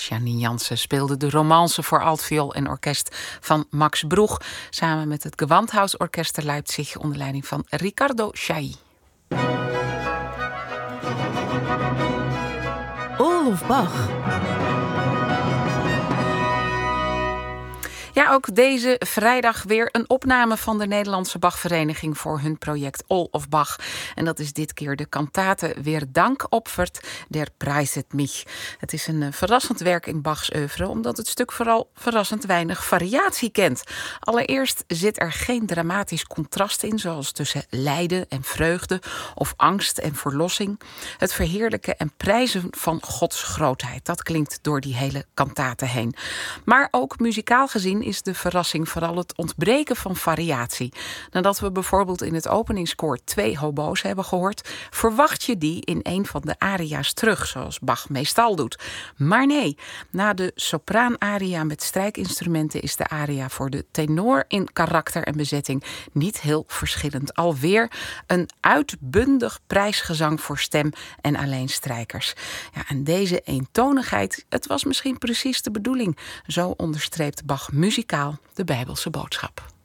Janine Jansen speelde de romance voor altviool en orkest van Max Broeg, samen met het Gewandhausorchester Leipzig onder leiding van Riccardo Chailly. All of Bach. Ja, ook deze vrijdag weer een opname van de Nederlandse Bachvereniging voor hun project All of Bach. En dat is dit keer de kantate Weer Dank opfert der Preiset mich. Het is een verrassend werk in Bachs oeuvre, omdat het stuk vooral verrassend weinig variatie kent. Allereerst zit er geen dramatisch contrast in, zoals tussen lijden en vreugde of angst en verlossing. Het verheerlijken en prijzen van Gods grootheid, dat klinkt door die hele kantate heen. Maar ook muzikaal gezien is de verrassing vooral het ontbreken van variatie. Nadat we bijvoorbeeld in het openingskoor 2 hobo's hebben gehoord, verwacht je die in een van de aria's terug, zoals Bach meestal doet. Maar nee, na de sopraanaria met strijkinstrumenten is de aria voor de tenor in karakter en bezetting niet heel verschillend. Alweer een uitbundig prijsgezang voor stem en alleen strijkers. Ja, en deze eentonigheid, het was misschien precies de bedoeling. Zo onderstreept Bach muzikaal de Bijbelse boodschap.